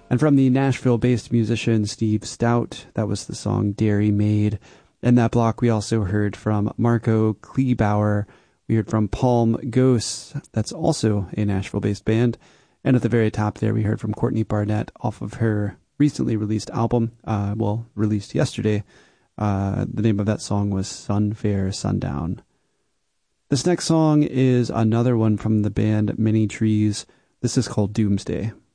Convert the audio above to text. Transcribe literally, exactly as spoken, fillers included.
And from the Nashville-based musician Steve Stout, that was the song Dairy Maid. In that block, we also heard from Marco Kleebauer. We heard from Palm Ghosts. That's also a Nashville-based band. And at the very top there, we heard from Courtney Barnett off of her recently released album, uh, well, released yesterday. Uh, the name of that song was Sunfair Sundown. This next song is another one from the band Many Trees. This is called Doomsday.